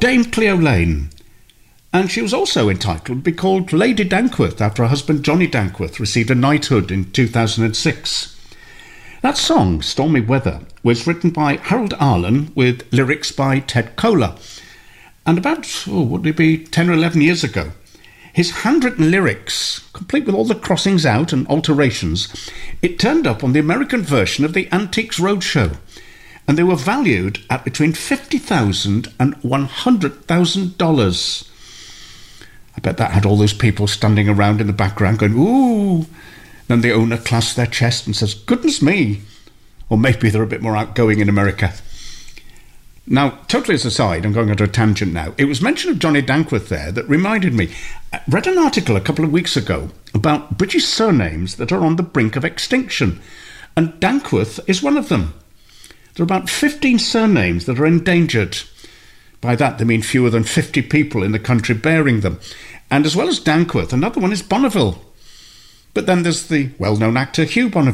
Dame Cleo Lane. And she was also entitled to be called Lady Dankworth after her husband Johnny Dankworth received a knighthood in 2006. That song, Stormy Weather, was written by Harold Arlen with lyrics by Ted Koehler. And about, would it be 10 or 11 years ago, his handwritten lyrics, complete with all the crossings out and alterations, it turned up on the American version of the Antiques Roadshow. And they were valued at between $50,000 and $100,000. I bet that had all those people standing around in the background going, ooh. Then the owner clasps their chest and says, goodness me. Or maybe they're a bit more outgoing in America. Now, totally as a side, I'm going on a tangent now. It was mention of Johnny Dankworth there that reminded me. I read an article a couple of weeks ago about British surnames that are on the brink of extinction. And Dankworth is one of them. There are about 15 surnames that are endangered. By that, they mean fewer than 50 people in the country bearing them. And as well as Dankworth, another one is Bonneville. But then there's the well-known actor Hugh Bonneville.